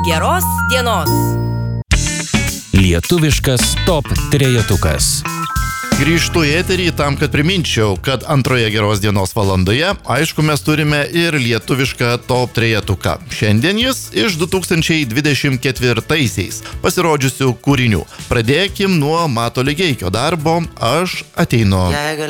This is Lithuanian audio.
Geros dienos. Lietuviškas top trejetukas. Grįžtu į eterį tam, kad priminčiau, kad antroje Geros dienos valandoje, aišku, mes turime ir lietuvišką top trejetuką. Šiandien jis iš 2024-aisiais pasirodžiusių kūrinių. Pradėkim nuo Mato Ligeikio darbo Aš ateinu. Jei